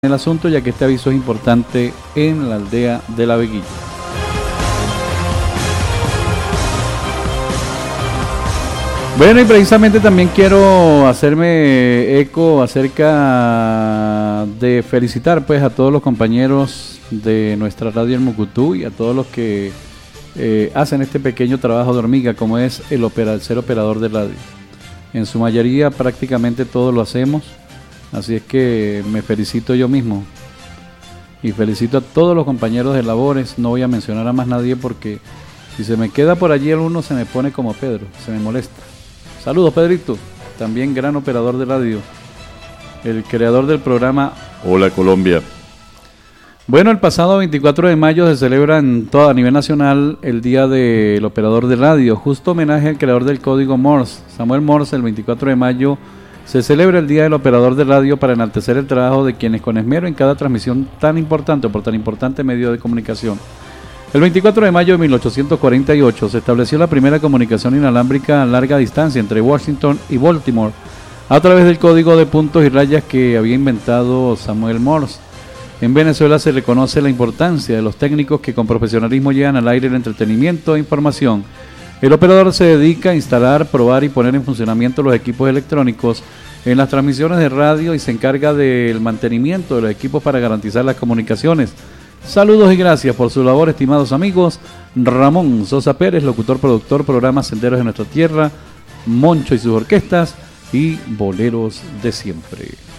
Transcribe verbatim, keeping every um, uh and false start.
el asunto, ya que este aviso es importante en la aldea de La Veguilla. Bueno, y precisamente también quiero hacerme eco acerca de felicitar pues a todos los compañeros de nuestra radio en Mucutú y a todos los que eh, hacen este pequeño trabajo de hormiga, como es el, opera, el ser operador de radio. En su mayoría prácticamente todos lo hacemos. Así es que me felicito yo mismo y felicito a todos los compañeros de labores. No voy a mencionar a más nadie porque si se me queda por allí el uno se me pone como Pedro, se me molesta. Saludos, Pedrito, también gran operador de radio, el creador del programa Hola Colombia. Bueno, el pasado veinticuatro de mayo se celebra en todo a nivel nacional el Día del Operador de Radio, justo homenaje al creador del código Morse, Samuel Morse. El veinticuatro de mayo se celebra el Día del Operador de Radio para enaltecer el trabajo de quienes con esmero en cada transmisión tan importante o por tan importante medio de comunicación. El veinticuatro de mayo de mil ochocientos cuarenta y ocho se estableció la primera comunicación inalámbrica a larga distancia entre Washington y Baltimore a través del código de puntos y rayas que había inventado Samuel Morse. En Venezuela se reconoce la importancia de los técnicos que con profesionalismo llevan al aire el entretenimiento e información. El operador se dedica a instalar, probar y poner en funcionamiento los equipos electrónicos en las transmisiones de radio y se encarga del mantenimiento de los equipos para garantizar las comunicaciones. Saludos y gracias por su labor, estimados amigos. Ramón Sosa Pérez, locutor, productor, programa Senderos de Nuestra Tierra, Moncho y sus orquestas y Boleros de Siempre.